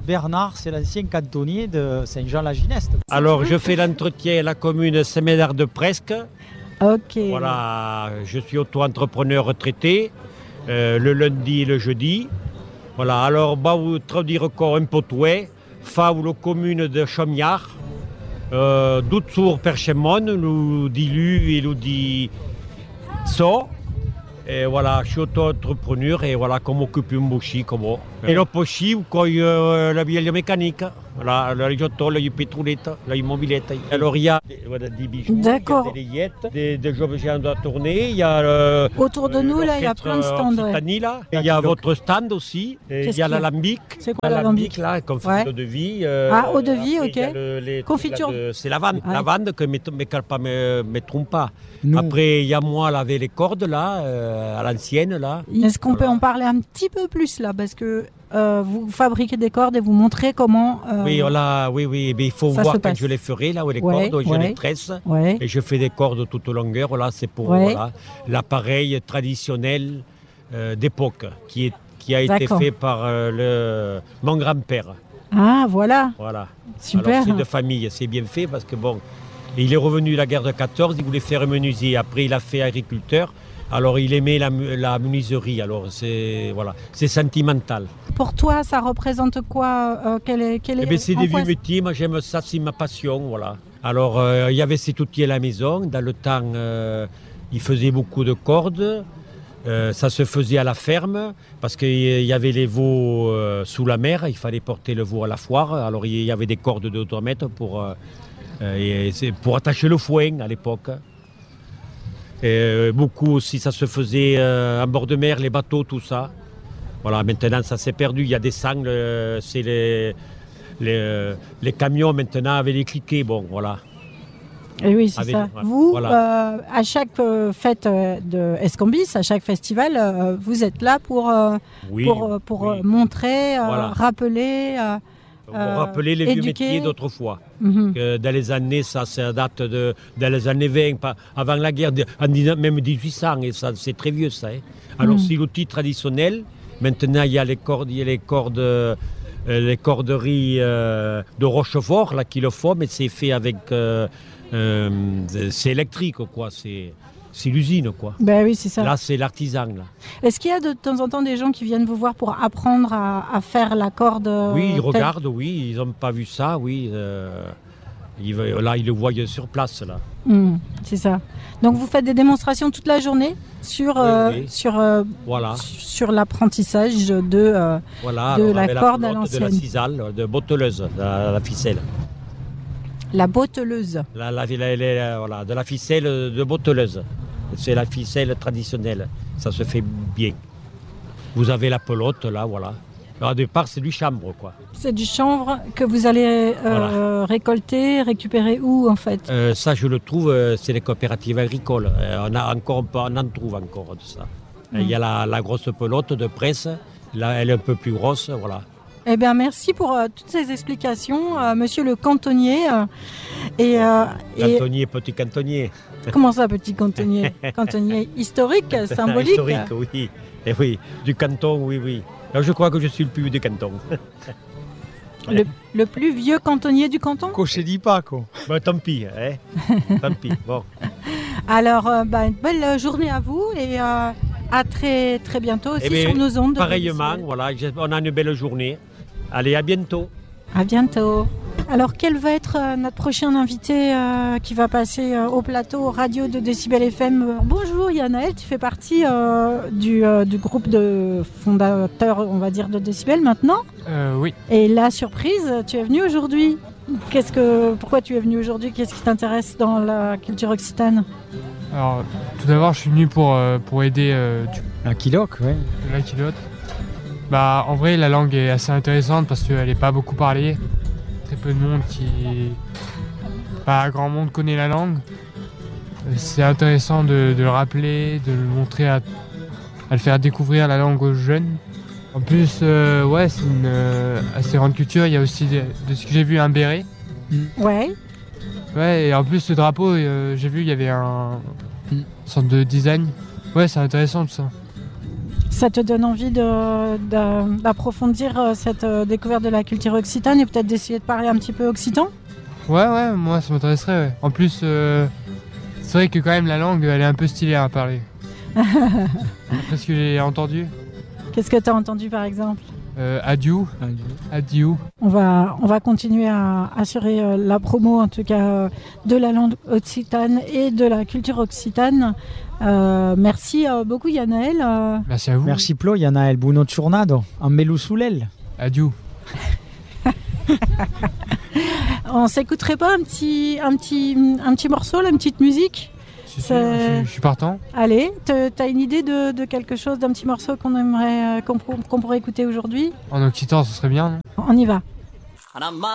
Bernard, c'est l'ancien cantonnier de Saint-Jean-la-Gineste. Alors, je fais l'entretien à la commune Saint-Médard-de-Presque. Ok. Voilà, je suis auto-entrepreneur retraité, le lundi et le jeudi. Voilà, alors, vous traduire encore un peu tout, la commune de Chaumiard, d'autres Perchemon, nous dilu et nous dit so. Et voilà, je suis auto-entrepreneur et voilà, comme occupe un bouchi, comme et le pochi, quand la vieille mécanique, voilà, la rigiotto, la pétrolette, la immobilette. Alors il y a des bijoux, D'accord. il y a des layettes, des objets à tourner, il y a autour de nous, là, il y a plein de stands. Ouais. Là. Il y a votre stand aussi, il y a l'alambic. C'est quoi l'alambic là, confiture ouais. de vie. Eau de vie, ok. Confiture. C'est lavande, ouais. Lavande que me trompe pas. Non. Après, il y a moi laver les cordes là, à l'ancienne là. Est-ce qu'on peut en parler un petit peu plus là, parce que vous fabriquez des cordes et vous montrez comment. Oui, mais il faut voir quand je les ferai là, où les cordes, je les tresse et je fais des cordes toute longueur. Là, c'est pour l'appareil traditionnel d'époque qui a été fait par mon grand-père. Ah, voilà. Super. Alors, c'est de famille, c'est bien fait parce que bon. Il est revenu de la guerre de 14, il voulait faire menuisier. Après, il a fait agriculteur. Alors, il aimait la menuiserie. Alors, c'est sentimental. Pour toi, ça représente quoi c'est des vieux métiers. Moi, j'aime ça, c'est ma passion. Voilà. Alors, il y avait ces outils à la maison. Dans le temps, il faisait beaucoup de cordes. Ça se faisait à la ferme parce qu'il y avait les veaux sous la mer. Il fallait porter le veau à la foire. Alors, il y avait des cordes de 2 mètres pour attacher le foin à l'époque. Et beaucoup aussi, ça se faisait en bord de mer, les bateaux, tout ça. Voilà, maintenant ça s'est perdu. Il y a des sangles, c'est les camions maintenant avec les cliquets. Bon, voilà. Et oui, c'est ça. Vous, à chaque fête de Escambis, à chaque festival, vous êtes là pour montrer, rappeler. Pour rappeler les vieux métiers d'autrefois. Dans les années, ça date dans les années 20, avant la guerre, même 1800, et ça, c'est très vieux ça. Alors c'est l'outil traditionnel. Maintenant, il y a les corderies de Rochefort là, qui le font, mais c'est fait avec... c'est électrique, quoi. C'est l'usine, quoi. Ben oui, c'est ça. Là, c'est l'artisan, là. Est-ce qu'il y a de temps en temps des gens qui viennent vous voir pour apprendre à faire la corde Oui, ils regardent, oui. Ils n'ont pas vu ça, oui. Là, ils le voient sur place, là. C'est ça. Donc, vous faites des démonstrations toute la journée sur l'apprentissage de la corde à l'ancienne. De la cisale, de botteleuse, la ficelle. La botteleuse. De la ficelle de botteleuse. C'est la ficelle traditionnelle. Ça se fait bien. Vous avez la pelote, là, voilà. Alors, au départ, c'est du chanvre, quoi. C'est du chanvre que vous allez récolter, récupérer où, en fait Ça, je le trouve, c'est les coopératives agricoles. On en trouve encore de ça. Il y a la grosse pelote de presse. Là, elle est un peu plus grosse, voilà. Eh bien, merci pour toutes ces explications, monsieur le cantonnier. Cantonnier, petit cantonnier. Comment ça, petit cantonnier? Cantonnier historique, symbolique? Historique, oui. Et oui, du canton, oui. Alors, je crois que je suis le plus vieux du canton. Le plus vieux cantonnier du canton? Cocher dit pas, quoi. Bon, tant pis, tant pis. Bon. Alors, belle journée à vous et à très, très bientôt aussi sur nos ondes. Pareillement, voilà, on a une belle journée. Allez, à bientôt. À bientôt. Alors, quel va être notre prochain invité qui va passer au plateau radio de Décibel FM? Bonjour Yanaël, tu fais partie du groupe de fondateurs, on va dire, de Décibel maintenant? Oui. Et la surprise, tu es venu aujourd'hui. Pourquoi tu es venu aujourd'hui? Qu'est-ce qui t'intéresse dans la culture occitane? Alors, tout d'abord, je suis venu pour aider la Kiloc, ouais. La Kiloc. Bah, en vrai, la langue est assez intéressante parce qu'elle n'est pas beaucoup parlée. Très peu de monde pas grand monde connaît la langue. C'est intéressant de le rappeler, de le montrer, à le faire découvrir la langue aux jeunes. En plus, c'est une assez grande culture. Il y a aussi, de ce que j'ai vu, un béret. Ouais. Ouais, et en plus, ce drapeau, j'ai vu, il y avait une sorte de design. Ouais, c'est intéressant tout ça. Ça te donne envie d'approfondir cette découverte de la culture occitane et peut-être d'essayer de parler un petit peu occitan? Ouais, moi ça m'intéresserait. Ouais. En plus, c'est vrai que quand même la langue, elle est un peu stylée à parler. Après ce que j'ai entendu. Qu'est-ce que tu as entendu par exemple? Adieu. On va continuer à assurer la promo en tout cas de la langue occitane et de la culture occitane. Merci beaucoup Yanaël. Merci à vous. Merci Plo, Yanaël, buona giornata, un melou soulel. Adieu. On s'écouterait pas un petit morceau, là, une petite musique? Si, je suis partant. Allez, t'as une idée de quelque chose, d'un petit morceau qu'on aimerait qu'on pourrait écouter aujourd'hui? En occitan, ce serait bien, non? On y va.